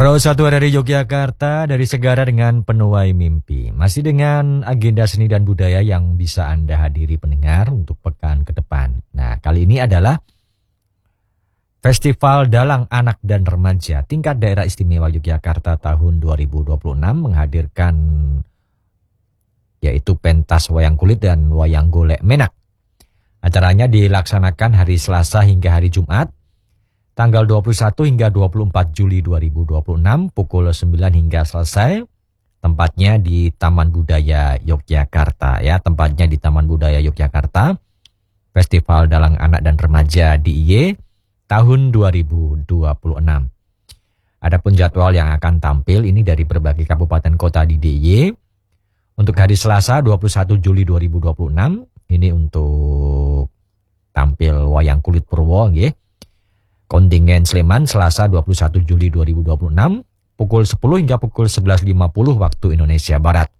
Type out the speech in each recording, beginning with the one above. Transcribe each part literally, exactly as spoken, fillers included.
Pro Satwa dari Yogyakarta, dari Segara dengan penuai mimpi. Masih dengan agenda seni dan budaya yang bisa Anda hadiri pendengar untuk pekan ke depan. Nah, kali ini adalah Festival Dalang Anak dan Remaja tingkat Daerah Istimewa Yogyakarta tahun dua ribu dua puluh enam menghadirkan yaitu pentas wayang kulit dan wayang golek menak. Acaranya dilaksanakan hari Selasa hingga hari Jumat, tanggal dua puluh satu hingga dua puluh empat Juli dua ribu dua puluh enam pukul sembilan hingga selesai. Tempatnya di Taman Budaya Yogyakarta ya, tempatnya di Taman Budaya Yogyakarta. Festival Dalang Anak dan Remaja D I Y tahun dua ribu dua puluh enam. Adapun jadwal yang akan tampil ini dari berbagai kabupaten kota di D I Y. Untuk hari Selasa dua puluh satu Juli dua ribu dua puluh enam ini untuk tampil wayang kulit Purwo nggih. Kontingen Sleman Selasa dua puluh satu Juli dua ribu dua puluh enam pukul sepuluh hingga pukul sebelas lima puluh waktu Indonesia Barat.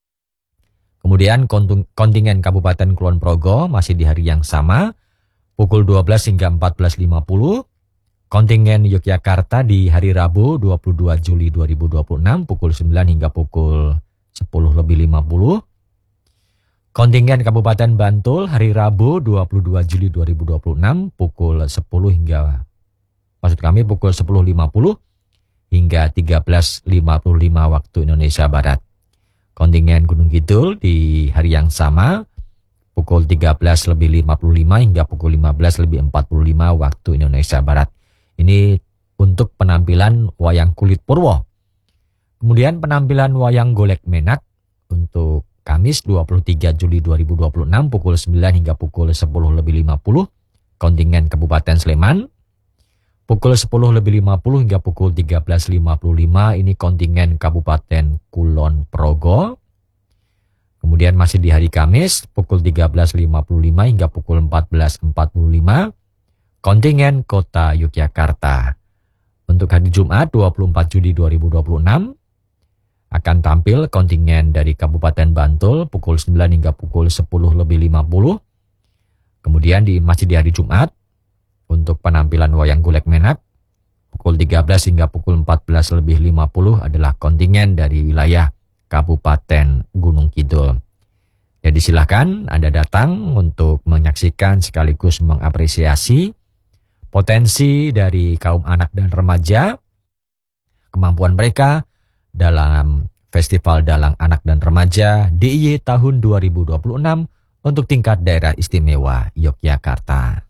Kemudian kontingen Kabupaten Kulon Progo masih di hari yang sama pukul dua belas hingga empat belas lima puluh. Kontingen Yogyakarta di hari Rabu dua puluh dua Juli dua ribu dua puluh enam pukul sembilan hingga pukul sepuluh lebih lima puluh. Kontingen Kabupaten Bantul hari Rabu dua puluh dua Juli dua ribu dua puluh enam pukul sepuluh hingga maksud kami pukul sepuluh lima puluh hingga tiga belas lima puluh lima waktu Indonesia Barat. Kontingen Gunung Kidul di hari yang sama pukul tiga belas lebih lima puluh lima hingga pukul lima belas lebih empat puluh lima waktu Indonesia Barat. Ini untuk penampilan wayang kulit Purwo. Kemudian penampilan wayang golek menak untuk Kamis dua puluh tiga Juli dua ribu dua puluh enam pukul sembilan hingga pukul sepuluh lebih lima puluh. Kontingen Kabupaten Sleman. Pukul sepuluh lebih lima puluh hingga pukul tiga belas lima puluh lima ini kontingen Kabupaten Kulon Progo. Kemudian masih di hari Kamis pukul tiga belas lima puluh lima hingga pukul empat belas empat puluh lima kontingen Kota Yogyakarta. Untuk hari Jumat dua puluh empat Juli dua ribu dua puluh enam akan tampil kontingen dari Kabupaten Bantul pukul sembilan hingga pukul sepuluh lebih lima puluh. Kemudian di masih di hari Jumat untuk penampilan wayang golek menak pukul tiga belas hingga pukul empat belas lebih lima puluh adalah kontingen dari wilayah Kabupaten Gunung Kidul. Jadi silakan Anda datang untuk menyaksikan sekaligus mengapresiasi potensi dari kaum anak dan remaja, kemampuan mereka dalam Festival Dalang Anak dan Remaja D I Y tahun dua ribu dua puluh enam untuk tingkat Daerah Istimewa Yogyakarta.